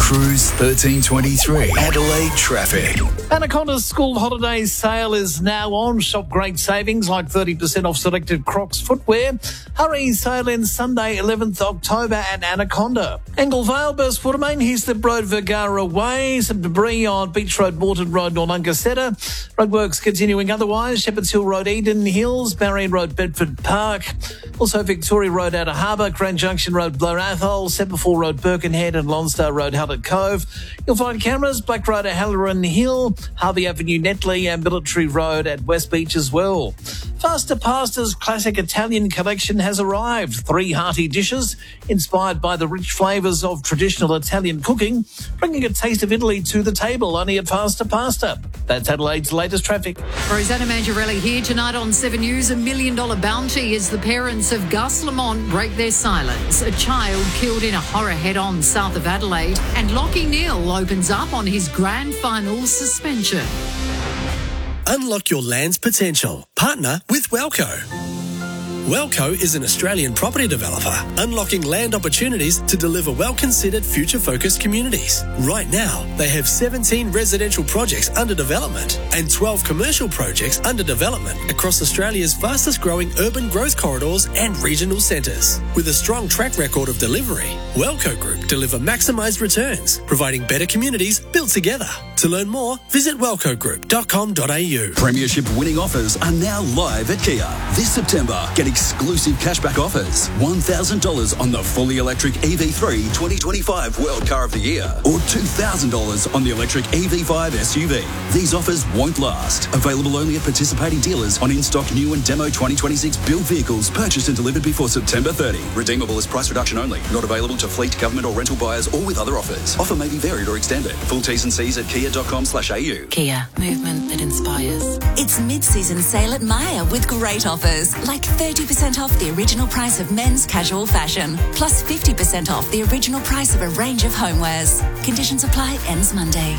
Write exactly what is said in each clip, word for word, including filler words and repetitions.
Cruise thirteen twenty-three, Adelaide traffic. Anaconda's school holidays sale is now on. Shop great savings like thirty percent off selected Crocs footwear. Hurry, sale ends Sunday, eleventh October at Anaconda. Angle Vale, Burst Watermain, Heaslip Road, Vergara Way. Some debris on Beach Road, Morton Road, Noarlunga. Roadworks continuing otherwise. Shepherds Hill Road, Eden Hills. Marion Road, Bedford Park. Also Victoria Road, Outer Harbour. Grand Junction Road, Blair Athol. Sepperfall Road, Birkenhead and Lonsdale Road, Hallett Cove. You'll find cameras, Black Road at Halloran Hill, Harvey Avenue, Netley and Military Road at West Beach as well. Faster Pasta's classic Italian collection has arrived. Three hearty dishes inspired by the rich flavours of traditional Italian cooking, bringing a taste of Italy to the table, only at Faster Pasta. That's Adelaide's latest traffic. Rosanna Mangiarelli here tonight on Seven News. A million dollar bounty as the parents of Gus Lamont break their silence. A child killed in a horror head-on south of Adelaide. And Lockie Neal opens up on his grand final suspension. Unlock your land's potential. Partner with Welco. Welco is an Australian property developer unlocking land opportunities to deliver well-considered future-focused communities. Right now, they have seventeen residential projects under development and twelve commercial projects under development across Australia's fastest-growing urban growth corridors and regional centres. With a strong track record of delivery, Welco Group deliver maximised returns, providing better communities built together. To learn more, visit welco group dot com dot a u. Premiership winning offers are now live at Kia. This September, get exclusive cashback offers. one thousand dollars on the fully electric E V three twenty twenty-five World Car of the Year or two thousand dollars on the electric E V five S U V. These offers won't last. Available only at participating dealers on in-stock new and demo twenty twenty-six built vehicles purchased and delivered before September thirtieth. Redeemable as price reduction only. Not available to fleet, government or rental buyers or with other offers. Offer may be varied or extended. Full T's and C's at kia dot com slash a u. Kia, movement that inspires. It's mid-season sale at Myer with great offers like thirty percent off the original price of men's casual fashion, plus fifty percent off the original price of a range of homewares. Conditions apply, ends Monday.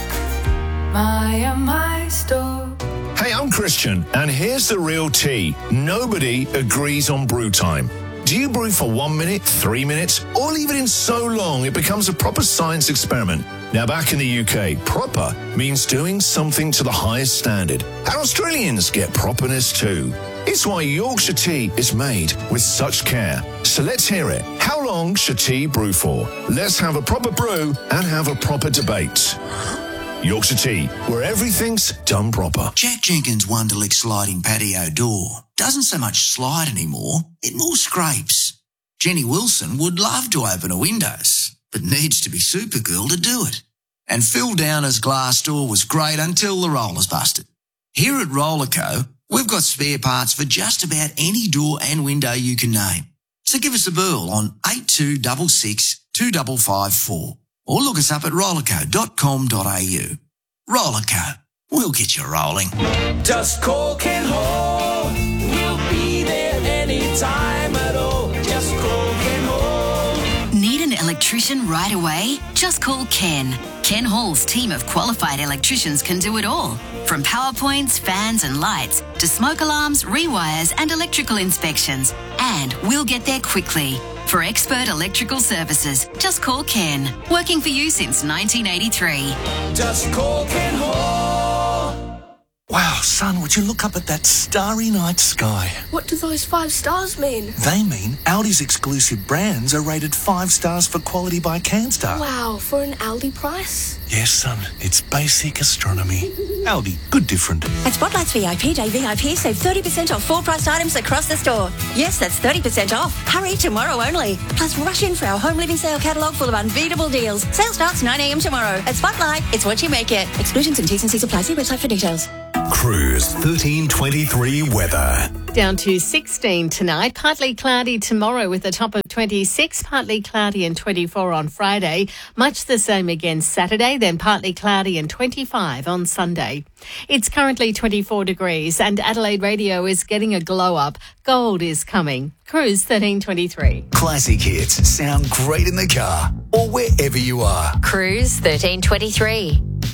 Myer, my store. Hey, I'm Christian, and here's the real tea. Nobody agrees on brew time. Do you brew for one minute, three minutes, or leave it in so long it becomes a proper science experiment? Now, back in the U K, proper means doing something to the highest standard. And Australians get properness too. It's why Yorkshire tea is made with such care. So let's hear it. How long should tea brew for? Let's have a proper brew and have a proper debate. Yorkshire tea, where everything's done proper. Jack Jenkins' Wonderlick sliding patio door doesn't so much slide anymore, it more scrapes. Jenny Wilson would love to open her windows, but needs to be Supergirl to do it. And Phil Downer's glass door was great until the rollers busted. Here at Rollerco, we've got spare parts for just about any door and window you can name. So give us a burl on eight two six six, two five five four or look us up at rollerco dot com dot a u. Rollerco, we'll get you rolling. Just call Ken Hall. We'll be there anytime at all. Just call Ken Hall. Need an electrician right away? Just call Ken. Ken Hall's team of qualified electricians can do it all. From power points, fans and lights to smoke alarms, rewires and electrical inspections. And we'll get there quickly. For expert electrical services, just call Ken. Working for you since nineteen eighty-three. Just call Ken Hall. Wow, son, would you look up at that starry night sky? What do those five stars mean? They mean Aldi's exclusive brands are rated five stars for quality by CanStar. Wow, for an Aldi price? Yes, son, it's basic astronomy. Aldi, good different. At Spotlight's V I P Day V I P, save thirty percent off full price items across the store. Yes, that's thirty percent off. Hurry, tomorrow only. Plus, rush in for our home living sale catalogue full of unbeatable deals. Sale starts nine a m tomorrow. At Spotlight, it's what you make it. Exclusions and T's and C's apply. See website for details. Cruise thirteen twenty-three weather. Down to sixteen tonight, partly cloudy tomorrow with a top of twenty-six, partly cloudy and twenty-four on Friday. Much the same again Saturday, then partly cloudy and twenty-five on Sunday. It's currently twenty-four degrees and Adelaide Radio is getting a glow up. Gold is coming. Cruise thirteen twenty-three. Classic hits sound great in the car or wherever you are. Cruise thirteen twenty-three.